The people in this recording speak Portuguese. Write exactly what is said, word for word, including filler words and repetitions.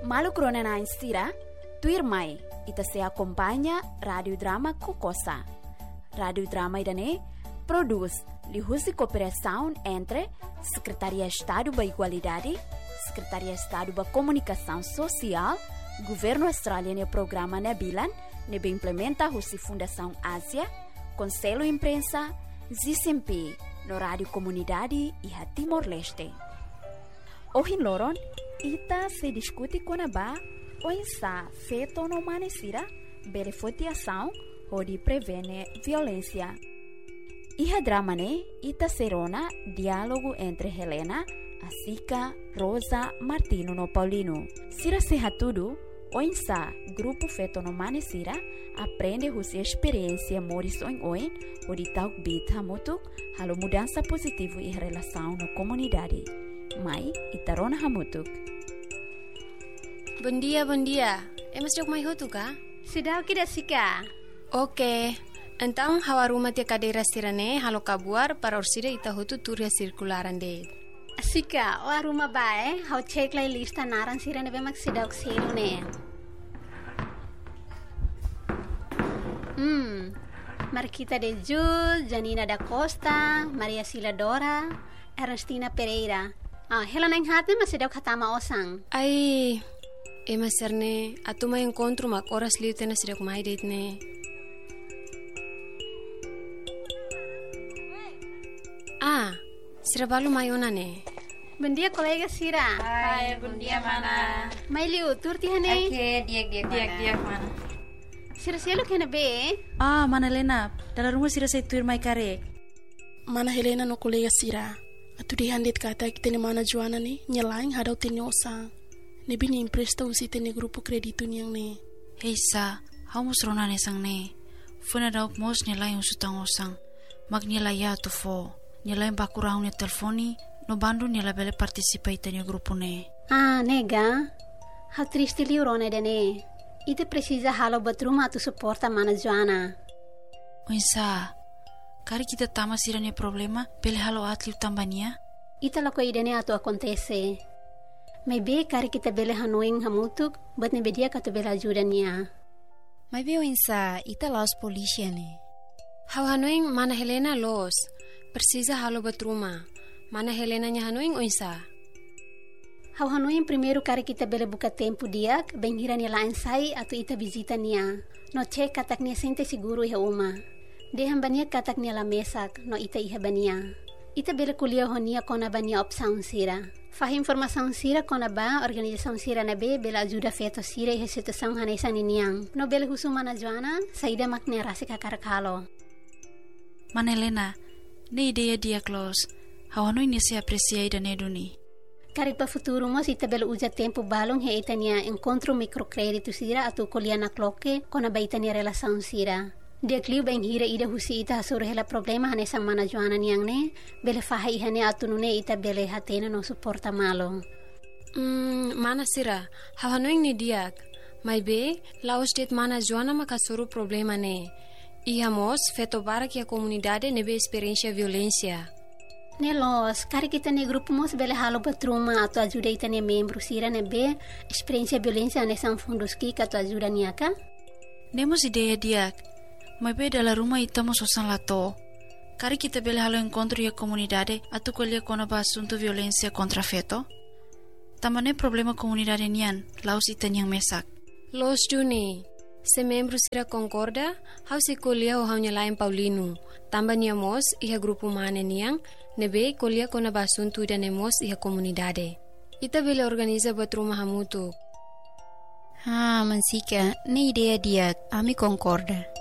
Malu Kronena Instira, Tuirmai, ita se acompanha Rádio Drama Cocosa. Rádio Drama idane produz lihusi cooperação entre Secretaria de Estado da Igualdade, Secretaria de Estado da Comunicação Social, Governo Australiano e Programa Nebilan, nebe implementa a Fundação Ásia, Conselho Imprensa, Z C M P, no Rádio Comunidade e a Timor-Leste. Hoje, Loron, ita se discute com a ba o insa feito no manesira, beneficiação ou de prevenir violência. E a drama ne ita serona diálogo entre Helena, Asica, Rosa, Martino no Paulino. Sira seha tudo, o insa grupo feito no manesira aprende a sua experiência morison oin o de tal bita mutu halo mudança positiva e relação na comunidade. Mai itarona hamutuk. Bom dia, bom dia. É mas jog mai hotu ka? Sudah kita sika. Oke. Então, hawaruma tia cadeira sirane halo kabuar para orsida ita hotu turia circularan de. Sika, o aruma bae, hau cek lai lista naran sirane be mak sidak selune. Hmm. Marquita de Jul, Janina da Costa, Maria Sila Dora, Ernestina Pereira. Ah, Helena Inhatne masih daw katama osang. Ai, e maserne, atu may encontro mak oras liu tena sidak mai date ne. Ah, sira balu mayona ne. Bom dia, colega Sira. Hai, bom dia, mana. Mai liu, turti hane. Oke, diak diak Diak diak mana. Sira sialo kena be. Ah, mana Helena, dalam rumah Sira saya tuir mai karek. Mana Helena no colega Sira. Atu di handit kata kita ni mana Joana ni nyelain hadau tini osang. Nebi ni impresta usi tini grupo kredito niyang ni. Hei sa, hau musrona ne sang ne. Funa daw mos nyelain usutang osang. Mag nyelaya tu fo. Nyelain bakurang ni telefoni. No bandu nyela bele participa itani grupo ne. Ah, nega. Hau triste liu rone de ne. Ite precisa halo batruma tu suporta mana Joana. Oinsa. Kari kita tama sirane problema, pele halo atliu tambania? Ita lako idene atu acontece. Mai be kari kita bele hanuing hamutuk, bat ne bedia katu bele ajuda niya. Mai be insa, ita laos polícia ne. Hau hanuing mana Helena los, precisa halo batruma. Mana Helena nya hanuing oinsa. Hau hanuing primeiro kari kita bele buka tempo diak, bem hira niya lain sai atu ita visita niya. No cek katak niya sente siguro iha uma. Deham bania katak niya la mesak, no ita iha bania. Ita bela kuliah honia kona bania opsaun sira. Fah informação sira kona ba, organização sira na be, bela ajuda feto sira iha situação hanesan iniang. No bela husuma na Joana, saida makne rasi kakarakalo. Mana Helena, ne ideia dia close. Hawano ini se aprecia ida neduni. Karipa futuro mos ita bela uja tempo balong he ita niya encontro microcredito sira atu kuliah na kloke, kona ba ita niya relação sira. Dia kliu bang hira ida husi ita hasuru hela problema hane sang mana Joana niyang ne, bele faha ihane atunune ita bele hatena no suporta malo. Hmm, mana sira, hawanuing ni diak. Mai be, laos det mana Joana makasuru problema ne. Iha mos, feto barak ya comunidade nebe experiência violência. Ne los, kari kita ne grupo mos bele halo batruma atu ajuda ita ne membro sira nebe experiência violência hane sang funduski katu ajuda niyaka? Nemos ideia diak. Mai be dalam rumah ita mo sosan lato. Kari kita bele halo encontro ya comunidade atu kolia kona ba asunto violência contra feto. Tamane problema comunidade nian, laos ita niyang mesak. Los Juni, se membro sira concorda, hau se kolia o hau nyalain Paulino. Tamba niya mos iha grupo mane niyang, nebe kolia kona ba asunto ida ne mos iha comunidade. Ita bele organiza batruma hamutu. Ah, mansika, ne ideia dia, ami concorda.